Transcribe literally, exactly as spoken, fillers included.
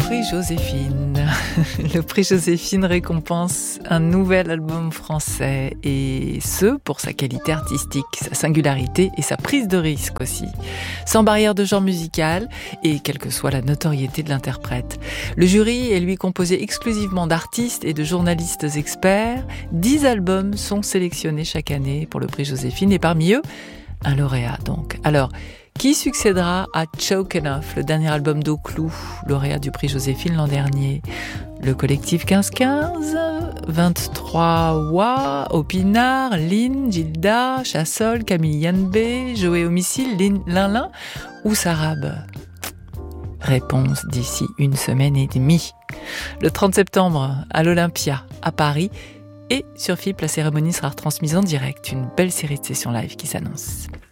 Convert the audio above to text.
prix Joséphine. Le prix Joséphine récompense un nouvel album français, et ce, pour sa qualité artistique, sa singularité et sa prise de risque aussi. Sans barrière de genre musical et quelle que soit la notoriété de l'interprète. Le jury est lui composé exclusivement d'artistes et de journalistes experts. Dix albums sont sélectionnés chaque année pour le prix Joséphine, et parmi eux, un lauréat donc. Alors, qui succédera à Chokin' Off, le dernier album d'Oclou, lauréat du prix Joséphine l'an dernier? Le collectif quinze quinze, vingt-trois Wa, Opinard, Lynn, Gilda, Chassol, Camille Yanbé, Joé Homicile, Lin Lin ou Sarab? Réponse d'ici une semaine et demie. Le trente septembre, à l'Olympia, à Paris, et sur F I P, la cérémonie sera retransmise en direct. Une belle série de sessions live qui s'annonce.